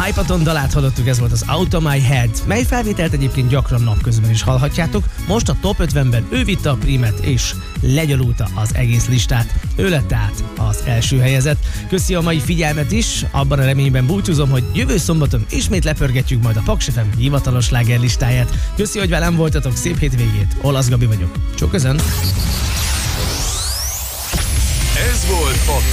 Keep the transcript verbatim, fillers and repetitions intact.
Hypaton dalát hallottuk, ez volt az Out of My Head, mely felvételt egyébként gyakran napközben is hallhatjátok. Most a top ötvenben ő vitte a prímet és legyalulta az egész listát. Ő lett tehát az első helyezett. Köszi a mai figyelmet is, abban a reményben búcsúzom, hogy jövő szombaton ismét lepörgetjük majd a Paks ef em hivatalos slágerlistáját. Köszi, hogy velem voltatok, szép hétvégét, Olasz Gabi vagyok. Csók közön! Ez volt a